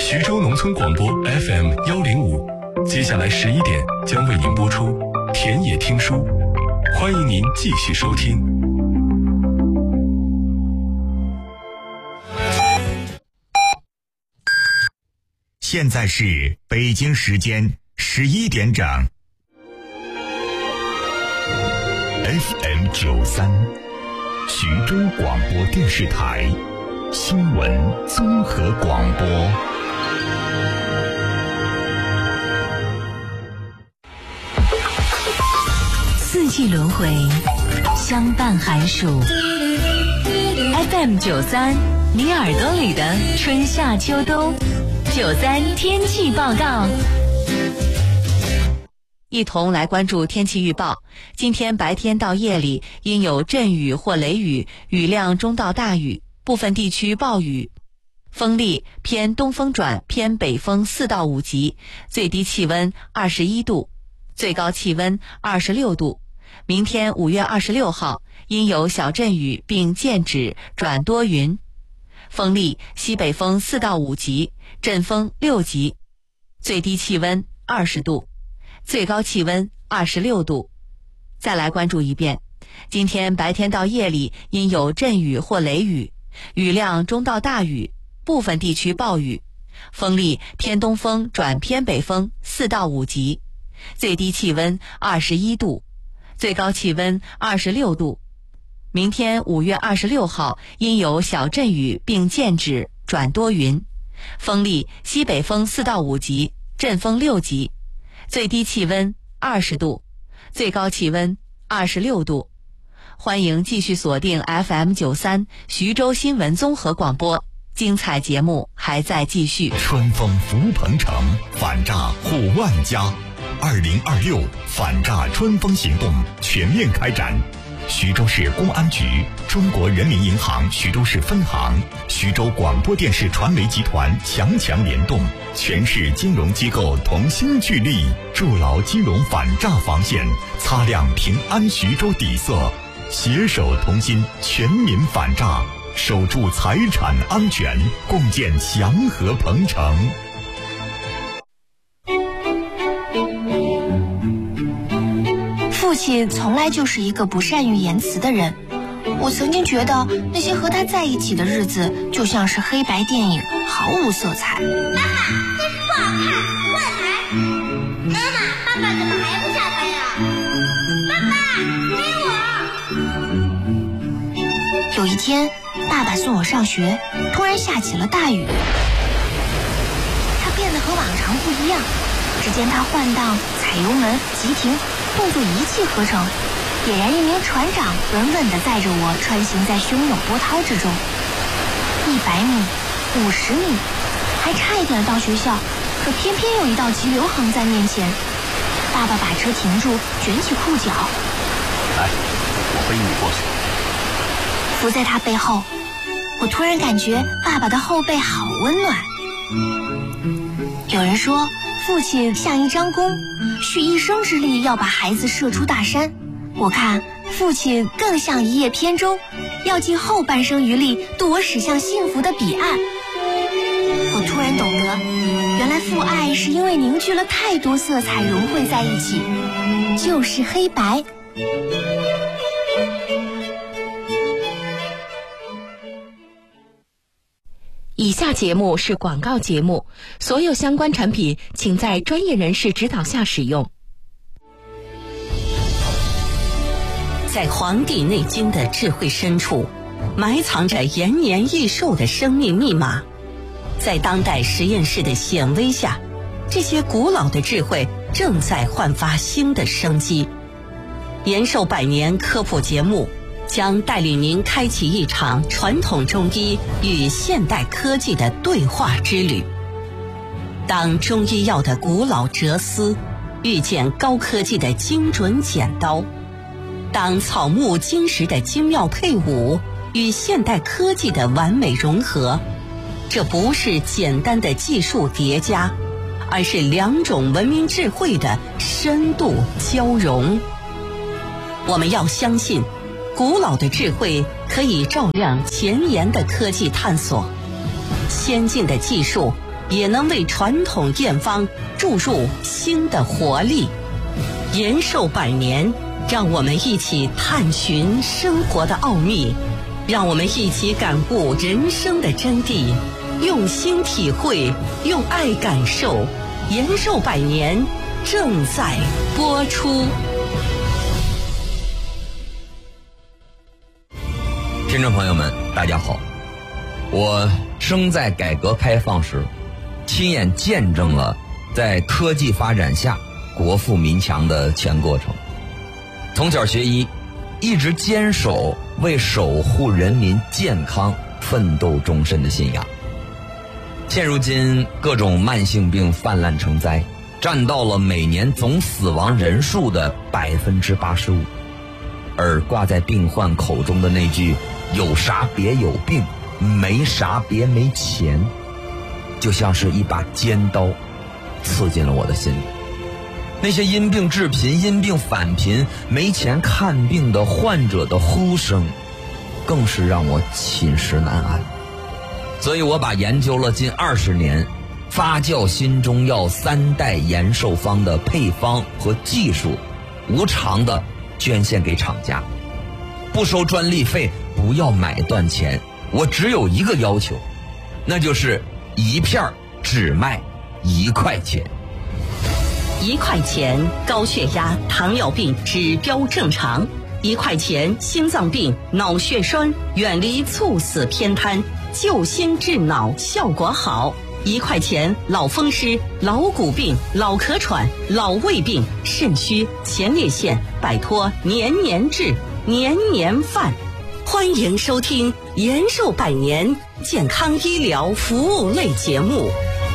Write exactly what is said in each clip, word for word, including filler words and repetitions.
徐州农村广播 F M 幺零五，接下来十一点将为您播出田野听书，欢迎您继续收听。 现在是北京时间十一点整。F M 九三，徐州广播电视台新闻综合广播。 四季轮回，相伴寒暑。F M 九三，你耳朵里的春夏秋冬。九三天气报告，一同来关注天气预报。今天白天到夜里阴有阵雨或雷雨，雨量中到大雨，部分地区暴雨。风力偏东风转偏北风四到五级，最低气温二十一度，最高气温二十六度。明天五月二十六号阴有小阵雨并间止转多云，风力西北风四到五级，阵风六级，最低气温二十度，最高气温二十六度。再来关注一遍，今天白天到夜里阴有阵雨或雷雨，雨量中到大雨，部分地区暴雨，风力偏东风转偏北风四到五级，最低气温二十一度，最高气温二十六度。明天五月二十六号阴有小阵雨并间止转多云，风力西北风四到五级，阵风六级，最低气温二十度，最高气温二十六度。欢迎继续锁定 F M 九三徐州新闻综合广播，精彩节目还在继续。 春风福鹏城，反诈护万家。二零二六反诈春风行动全面开展。徐州市公安局、中国人民银行徐州市分行、徐州广播电视传媒集团强强联动，全市金融机构同心聚力，筑牢金融反诈防线，擦亮平安徐州底色，携手同心，全民反诈，守住财产安全，共建祥和鹏城。 父亲从来就是一个不善于言辞的人，我曾经觉得那些和他在一起的日子就像是黑白电影，毫无色彩。 妈妈，电视不好看，换台。妈妈，爸爸怎么还不下班呀？爸爸，陪我。 有一天，爸爸送我上学，突然下起了大雨。他变得和往常不一样，只见他换挡、踩油门、急停，动作一气呵成，俨然一名船长，稳稳地载着我穿行在汹涌波涛之中。一百米，五十米，还差一点到学校，可偏偏有一道急流横在面前。爸爸把车停住，卷起裤脚， 来，我背你过去。 伏在他背后，我突然感觉爸爸的后背好温暖。有人说，父亲像一张弓，蓄一生之力要把孩子射出大山。我看父亲更像一叶扁舟，要尽后半生余力渡我驶向幸福的彼岸。我突然懂得，原来父爱是因为凝聚了太多色彩融汇在一起，就是黑白。 以下节目是广告节目，所有相关产品请在专业人士指导下使用。 在《黄帝内经》的智慧深处，埋藏着延年益寿的生命密码。在当代实验室的显微下，这些古老的智慧正在焕发新的生机。延寿百年科普节目将带领您开启一场传统中医与现代科技的对话之旅。当中医药的古老哲思遇见高科技的精准剪刀，当草木金石的精妙配伍与现代科技的完美融合，这不是简单的技术叠加，而是两种文明智慧的深度交融。我们要相信，古老的智慧可以照亮前沿的科技探索，先进的技术也能为传统验方注入新的活力。延寿百年，让我们一起探寻生活的奥秘，让我们一起感悟人生的真谛，用心体会，用爱感受。延寿百年正在播出。 听众朋友们，大家好，我生在改革开放时，亲眼见证了在科技发展下国富民强的全过程。从小学医，一直坚守为守护人民健康奋斗终身的信仰。现如今各种慢性病泛滥成灾，占到了每年总死亡人数的百分之八十五，而挂在病患口中的那句“有啥别有病，没啥别没钱”，就像是一把尖刀，刺进了我的心里。那些因病致贫、因病返贫、没钱看病的患者的呼声，更是让我寝食难安。所以我把研究了近二十年发酵新中药三代延寿方的配方和技术，无偿的捐献给厂家，不收专利费，不要买断钱。我只有一个要求，那就是一片只卖一块钱。 一块钱高血压、糖尿病指标正常；一块钱心脏病、脑血栓远离猝死偏瘫，救心治脑效果好；一块钱老风湿、老骨病、老咳喘、老胃病、肾虚、前列腺，摆脱年年治、年年犯。欢迎收听延寿百年健康医疗服务类节目。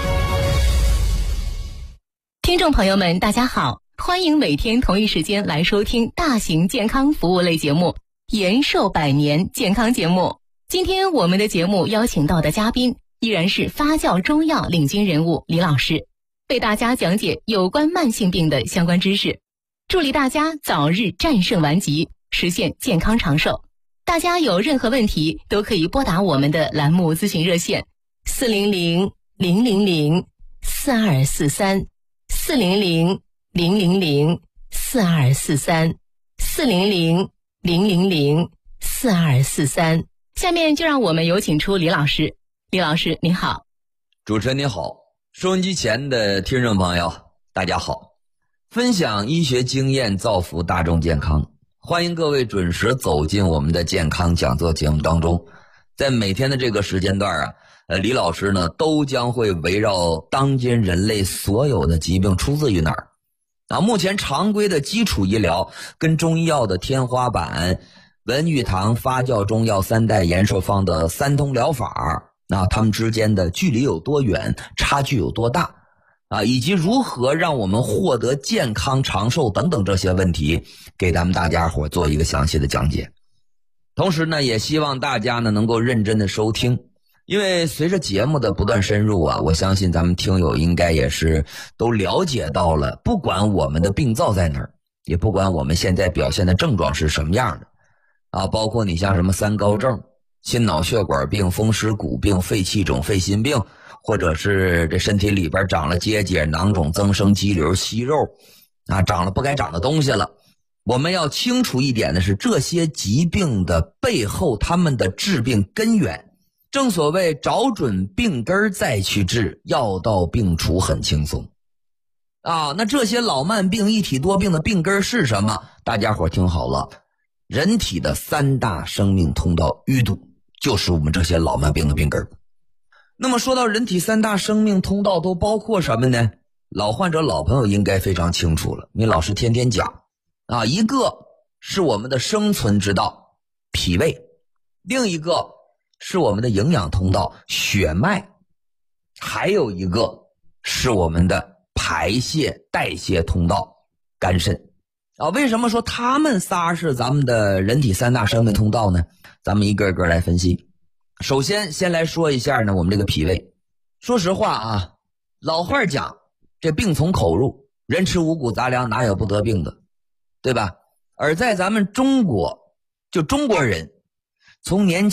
听众朋友们，大家好，欢迎每天同一时间来收听大型健康服务类节目延寿百年健康节目。今天我们的节目邀请到的嘉宾依然是发酵中药领军人物李老师，为大家讲解有关慢性病的相关知识，助力大家早日战胜顽疾，实现健康长寿。大家有任何问题都可以拨打我们的栏目咨询热线四零零零零零四二四三四零零零零零四二四三四零零零零零四二四三。下面就让我们有请出李老师。李老师您好。 主持人您好，收音机前的听众朋友大家好。分享医学经验，造福大众健康，欢迎各位准时走进我们的健康讲座节目当中。在每天的这个时间段啊，呃，李老师呢都将会围绕当今人类所有的疾病出自于哪儿啊？目前常规的基础医疗跟中医药的天花板文玉堂发酵中药三代延寿方的三通疗法，那他们之间的距离有多远，差距有多大啊？以及如何让我们获得健康长寿等等这些问题，给咱们大家伙做一个详细的讲解。同时呢，也希望大家呢能够认真的收听，因为随着节目的不断深入啊，我相信咱们听友应该也是都了解到了，不管我们的病灶在哪儿，也不管我们现在表现的症状是什么样的啊，包括你像什么三高症、心脑血管病、风湿骨病、肺气肿、肺心病，或者是这身体里边长了结节、囊肿、增生、肌瘤、息肉啊，长了不该长的东西了。我们要清楚一点的是，这些疾病的背后，他们的治病根源，正所谓找准病根再去治，药到病除很轻松啊。那这些老慢病、一体多病的病根是什么？大家伙听好了，人体的三大生命通道淤堵就是我们这些老慢病的病根。那么说到人体三大生命通道都包括什么呢？老患者老朋友应该非常清楚了，因为老师天天讲啊，一个是我们的生存之道脾胃，另一个是我们的营养通道血脉，还有一个是我们的排泄代谢通道肝肾啊。为什么说他们仨是咱们的人体三大生命通道呢？咱们一个一个来分析。首先先来说一下呢，我们这个脾胃。说实话啊，老话讲这病从口入，人吃五谷杂粮哪有不得病的，对吧？而在咱们中国，就中国人从年